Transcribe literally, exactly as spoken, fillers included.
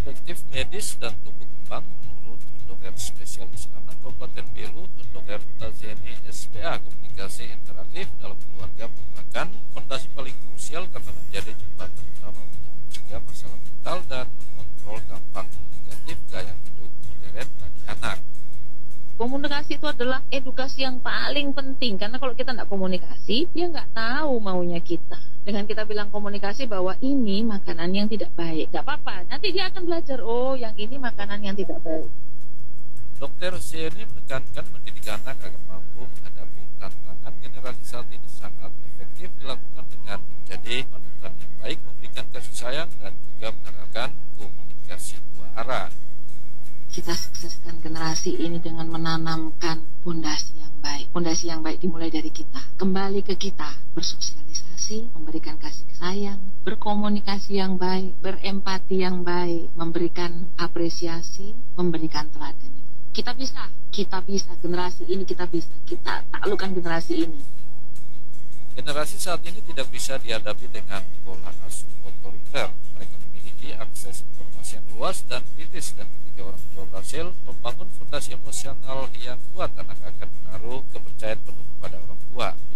Perspektif medis dan tumbuh kembang menurut dokter spesialis anak Kabupaten Belu, dokter Tazeni S P A, komunikasi interaktif dalam keluarga merupakan fondasi paling krusial karena menjadi jembatan utama untuk mencegah masalah mental dan mengontrol dampak negatif gaya hidup modern bagi anak. Komunikasi itu adalah edukasi yang paling penting, karena kalau kita nggak komunikasi, dia nggak tahu maunya kita. Dengan kita bilang komunikasi bahwa ini makanan yang tidak baik, nggak apa-apa. Nanti dia akan belajar, oh yang ini makanan yang tidak baik. Dokter Sieni menekankan mendidik anak agar mampu menghadapi tantangan generasi saat ini sangat efektif dilakukan dengan menjadi panutan yang baik, memberikan kasih sayang, dan juga menerapkan komunikasi dua arah. Kita sukseskan generasi ini dengan menanamkan fondasi yang baik. Fondasi yang baik dimulai dari kita. Kembali ke kita, bersosialisasi, memberikan kasih sayang, berkomunikasi yang baik, berempati yang baik, memberikan apresiasi, memberikan teladan. Kita bisa, kita bisa, generasi ini kita bisa. Kita taklukkan generasi ini. Generasi saat ini tidak bisa dihadapi dengan pola asuh otoriter. Mereka memiliki akses informasi yang luas dan kritis, dan ketika orang tua berhasil membangun fondasi emosional yang kuat, anak akan menaruh kepercayaan penuh kepada orang tua.